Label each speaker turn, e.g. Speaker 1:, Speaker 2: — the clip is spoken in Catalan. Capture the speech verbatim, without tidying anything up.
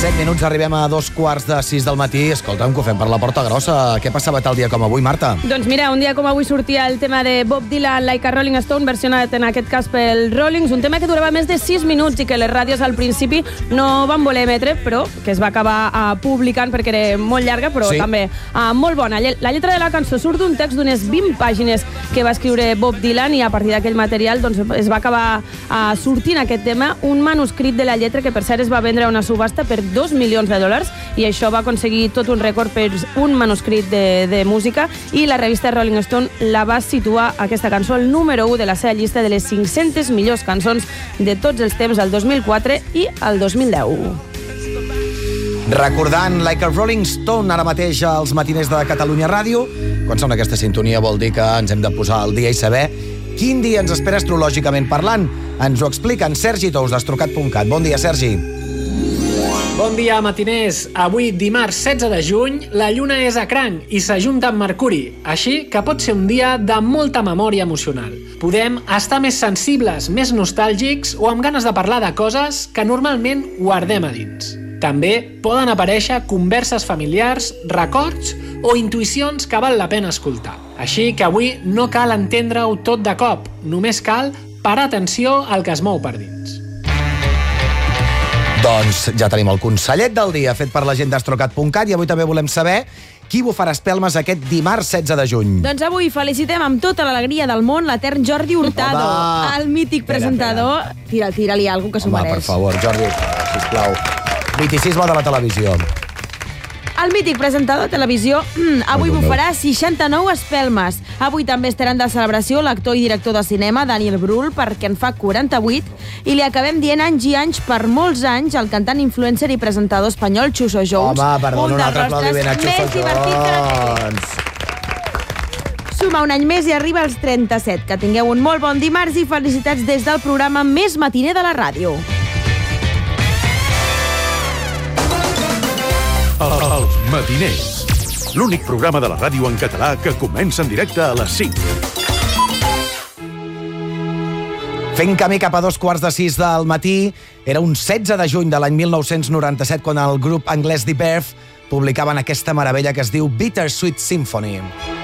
Speaker 1: set minuts, arribem a dos quarts de sis del matí. Escolta'm, que ho fem per la porta grossa. Què passava tal dia com avui, Marta?
Speaker 2: Doncs mira, un dia com avui sortia el tema de Bob Dylan, Like a Rolling Stone, versionat en aquest cas pel Rollings, un tema que durava més de sis minuts i que les ràdios al principi no van voler emetre, però que es va acabar uh, publicant perquè era molt llarga, però sí. també uh, molt bona. La lletra de la cançó surt d'un text d'unes vint pàgines que va escriure Bob Dylan i a partir d'aquell material doncs, es va acabar uh, sortint aquest tema, un manuscrit de la lletra que per cert es va vendre a una subhasta per dos milions de dòlars i això va aconseguir tot un rècord per un manuscrit de, de música i la revista Rolling Stone la va situar, aquesta cançó, el número u de la seva llista de les cinc-centes millors cançons de tots els temps el dos mil quatre i el dos mil deu.
Speaker 1: Recordant Like a Rolling Stone ara mateix als matiners de Catalunya Ràdio, quan sona aquesta sintonia vol dir que ens hem de posar al dia i saber quin dia ens espera astrològicament parlant. Ens ho explica en Sergi Tous d'Astrocat punt cat. Bon dia, Sergi.
Speaker 3: Bon dia, matiners. Avui, dimarts setze de juny, la lluna és a cranc i s'ajunta amb Mercuri, així que pot ser un dia de molta memòria emocional. Podem estar més sensibles, més nostàlgics o amb ganes de parlar de coses que normalment guardem a dins. També poden aparèixer converses familiars, records o intuïcions que val la pena escoltar. Així que avui no cal entendre-ho tot de cop, només cal parar atenció al que es mou per dins.
Speaker 1: Doncs ja tenim el consellet del dia fet per la gent d'Astrocat punt cat i avui també volem saber qui bufarà espelmes aquest dimarts setze de juny.
Speaker 2: Doncs avui felicitem amb tota l'alegria del món l'etern Jordi Hurtado,
Speaker 1: Home.
Speaker 2: el mític
Speaker 1: Espera,
Speaker 2: presentador. Tira, tira-li alguna cosa que s'ho
Speaker 1: Home,
Speaker 2: mereix.
Speaker 1: per favor, Jordi, sisplau. viticisme de la televisió.
Speaker 2: El mític presentador de televisió mm, avui
Speaker 1: Ai,
Speaker 2: bufarà seixanta-nou espelmes. Avui també estaran de celebració l'actor i director de cinema Daniel Brühl, perquè en fa quaranta-vuit, i li acabem dient anys i anys per molts anys el cantant, influencer i presentador espanyol Chuso Jones.
Speaker 1: Home, perdona, un altre aplaudiment a Chuso
Speaker 2: Jones. Suma un any més i arriba als trenta-set. Que tingueu un molt bon dimarts i felicitats des del programa més matiner de la ràdio.
Speaker 4: Els matiners. L'únic programa de la ràdio en català que comença en directe a les cinc.
Speaker 1: Fent camí cap a dos quarts de sis del matí, era un setze de juny de l'any mil nou-cents noranta-set quan el grup anglès The Verve publicaven aquesta meravella que es diu Bittersweet Symphony.